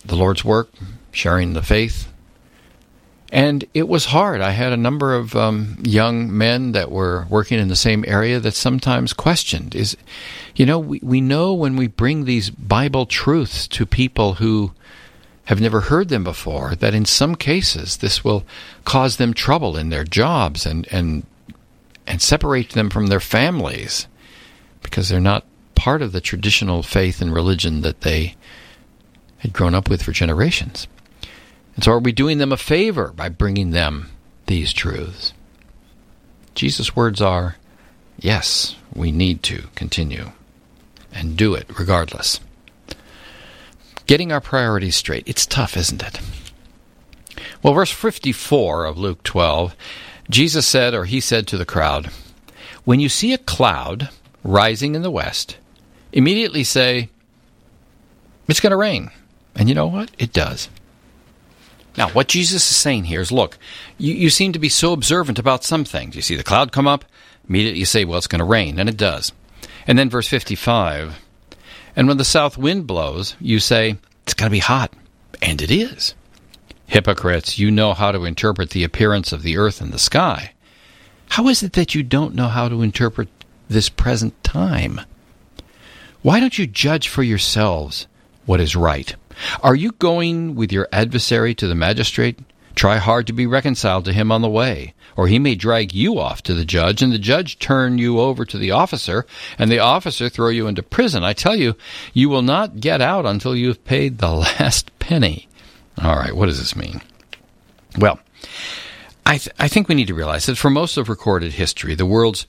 the Lord's work, sharing the faith. And it was hard. I had a number of young men that were working in the same area that sometimes questioned. We know when we bring these Bible truths to people who have never heard them before, that in some cases this will cause them trouble in their jobs and separate them from their families because they're not part of the traditional faith and religion that they had grown up with for generations. And so are we doing them a favor by bringing them these truths? Jesus' words are, yes, we need to continue and do it regardless. Getting our priorities straight. It's tough, isn't it? Well, verse 54 of Luke 12, Jesus said, or he said to the crowd, when you see a cloud rising in the west, immediately say, it's going to rain. And you know what? It does. Now, what Jesus is saying here is, look, you seem to be so observant about some things. You see the cloud come up, immediately you say, well, it's going to rain, and it does. And then verse 55, and when the south wind blows, you say, it's going to be hot, and it is. Hypocrites, you know how to interpret the appearance of the earth and the sky. How is it that you don't know how to interpret this present time? Why don't you judge for yourselves what is right? Are you going with your adversary to the magistrate? Try hard to be reconciled to him on the way, or he may drag you off to the judge, and the judge turn you over to the officer, and the officer throw you into prison. I tell you, you will not get out until you have paid the last penny. All right, what does this mean? Well, I think we need to realize that for most of recorded history, the world's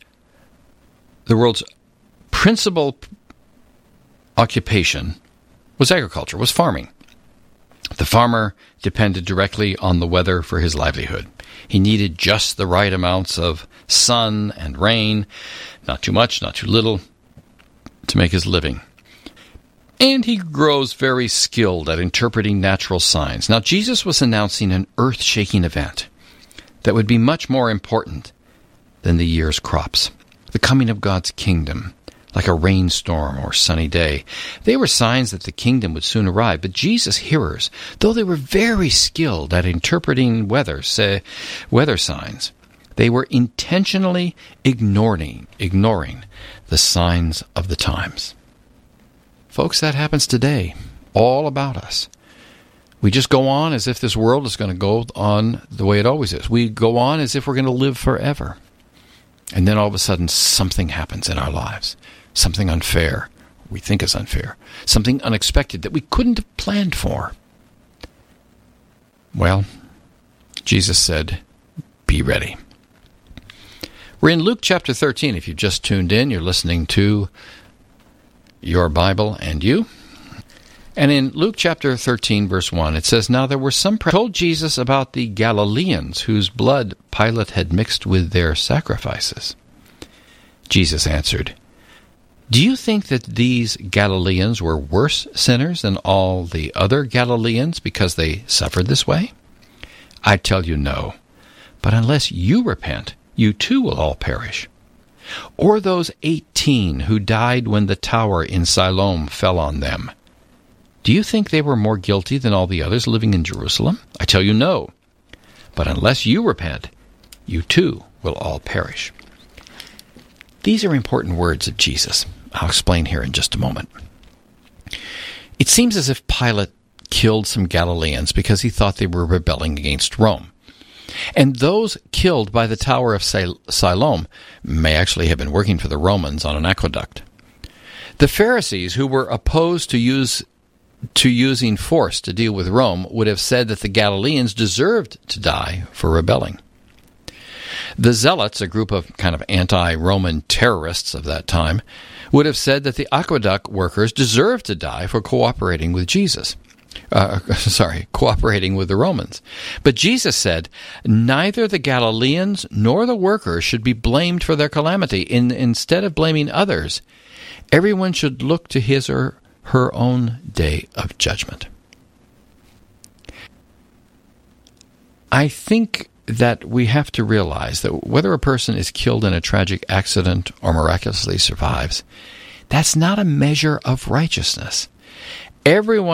principal occupation was agriculture, was farming. The farmer depended directly on the weather for his livelihood. He needed just the right amounts of sun and rain, not too much, not too little, to make his living. And he grows very skilled at interpreting natural signs. Now, Jesus was announcing an earth-shaking event that would be much more important than the year's crops. The coming of God's kingdom, like a rainstorm or sunny day. They were signs that the kingdom would soon arrive, but Jesus' hearers, though they were very skilled at interpreting weather signs, they were intentionally ignoring the signs of the times. Folks, that happens today, all about us. We just go on as if this world is going to go on the way it always is. We go on as if we're going to live forever. And then all of a sudden, something happens in our lives. Something unfair, we think is unfair. Something unexpected that we couldn't have planned for. Well, Jesus said, be ready. We're in Luke chapter 13. If you've just tuned in, you're listening to Your Bible and You. And in Luke chapter 13, verse 1, it says, now there were some told Jesus about the Galileans whose blood Pilate had mixed with their sacrifices. Jesus answered, do you think that these Galileans were worse sinners than all the other Galileans because they suffered this way? I tell you no. But unless you repent, you too will all perish. Or those 18 who died when the tower in Siloam fell on them. Do you think they were more guilty than all the others living in Jerusalem? I tell you no. But unless you repent, you too will all perish. These are important words of Jesus. I'll explain here in just a moment. It seems as if Pilate killed some Galileans because he thought they were rebelling against Rome. And those killed by the Tower of Siloam may actually have been working for the Romans on an aqueduct. The Pharisees, who were opposed to using force to deal with Rome, would have said that the Galileans deserved to die for rebelling. The Zealots, a group of kind of anti-Roman terrorists of that time, would have said that the aqueduct workers deserved to die for cooperating with Jesus. Cooperating with the Romans. But Jesus said, neither the Galileans nor the workers should be blamed for their calamity. Instead of blaming others, everyone should look to his or her own day of judgment. I think that we have to realize that whether a person is killed in a tragic accident or miraculously survives, that's not a measure of righteousness. Everyone